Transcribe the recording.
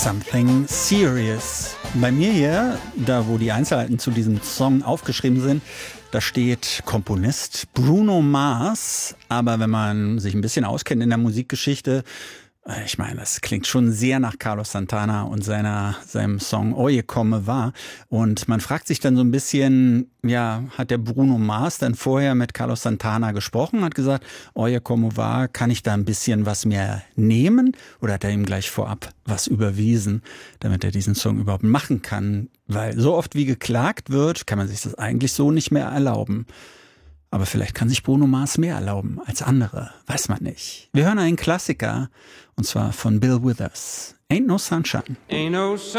Something Serious. Bei mir hier, da wo die Einzelheiten zu diesem Song aufgeschrieben sind, da steht Komponist Bruno Mars. Aber wenn man sich ein bisschen auskennt in der Musikgeschichte, ich meine, das klingt schon sehr nach Carlos Santana und seinem Song Oye Como Va. Und man fragt sich dann so ein bisschen, ja, hat der Bruno Mars dann vorher mit Carlos Santana gesprochen, hat gesagt, Oye Como Va, kann ich da ein bisschen was mehr nehmen? Oder hat er ihm gleich vorab was überwiesen, damit er diesen Song überhaupt machen kann? Weil so oft wie geklagt wird, kann man sich das eigentlich so nicht mehr erlauben. Aber vielleicht kann sich Bruno Mars mehr erlauben als andere, weiß man nicht. Wir hören einen Klassiker, und zwar von Bill Withers. Ain't No Sunshine. Ain't no